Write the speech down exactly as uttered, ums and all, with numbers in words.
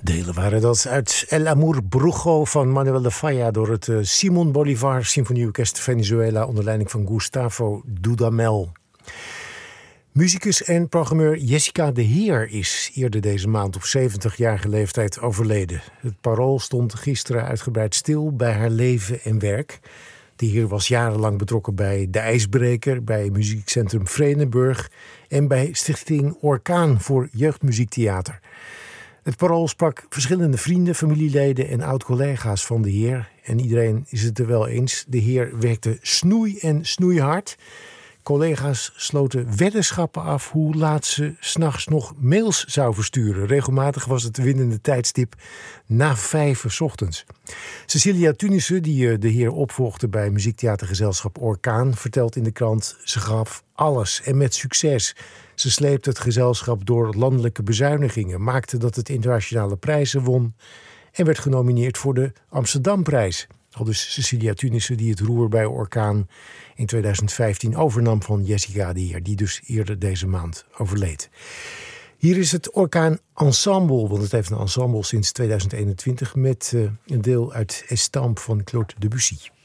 Delen waren dat uit El Amor Brujo van Manuel de Falla door het uh, Simon Bolivar Symfonieorkest Venezuela onder leiding van Gustavo Dudamel. Musicus en programmeur Jessica de Heer is eerder deze maand op zeventigjarige leeftijd overleden. Het Parool stond gisteren uitgebreid stil bij haar leven en werk. De Heer was jarenlang betrokken bij De IJsbreker, bij muziekcentrum Vredenburg en bij Stichting Orkaan voor Jeugdmuziektheater. Het Parool sprak verschillende vrienden, familieleden en oud-collega's van de Heer. En iedereen is het er wel eens. De Heer werkte snoei en snoeihard. Collega's sloten weddenschappen af hoe laat ze 's nachts nog mails zou versturen. Regelmatig was het winnende tijdstip na vijf uur 's ochtends. Cecilia Tunissen, die de Heer opvolgde bij muziektheatergezelschap Orkaan, vertelt in de krant: ze gaf alles en met succes. Ze sleepte het gezelschap door landelijke bezuinigingen, maakte dat het internationale prijzen won en werd genomineerd voor de Amsterdamprijs. Aldus Cecilia Tunissen, die het roer bij Orkaan in tweeduizend vijftien overnam van Jessica de Heer, die dus eerder deze maand overleed. Hier is het Orkaan Ensemble, want het heeft een ensemble sinds tweeduizend eenentwintig met uh, een deel uit Estampe van Claude Debussy.